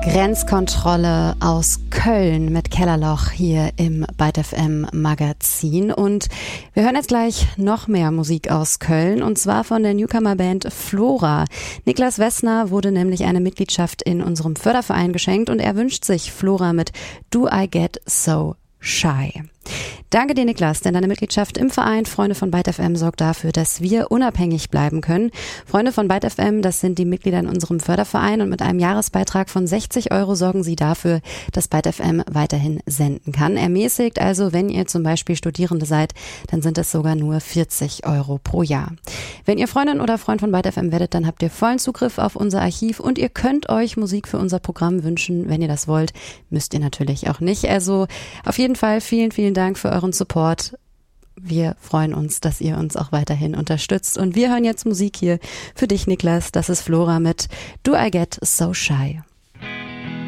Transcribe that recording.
Grenzkontrolle aus Köln mit Kellerloch hier im Byte FM Magazin. Und wir hören jetzt gleich noch mehr Musik aus Köln, und zwar von der Newcomer-Band Flora. Niklas Wessner wurde nämlich eine Mitgliedschaft in unserem Förderverein geschenkt und er wünscht sich Flora mit Do I Get So Shy. Danke dir, Niklas, denn deine Mitgliedschaft im Verein Freunde von Byte FM sorgt dafür, dass wir unabhängig bleiben können. Freunde von Byte FM, das sind die Mitglieder in unserem Förderverein, und mit einem Jahresbeitrag von 60 € sorgen sie dafür, dass Byte FM weiterhin senden kann. Ermäßigt also, wenn ihr zum Beispiel Studierende seid, dann sind es sogar nur 40 € pro Jahr. Wenn ihr Freundin oder Freund von Byte FM werdet, dann habt ihr vollen Zugriff auf unser Archiv und ihr könnt euch Musik für unser Programm wünschen, wenn ihr das wollt. Müsst ihr natürlich auch nicht. Also auf jeden Fall vielen, vielen Dank für euren Support. Wir freuen uns, dass ihr uns auch weiterhin unterstützt. Und wir hören jetzt Musik hier für dich, Niklas. Das ist Flora mit Do I Get So Shy.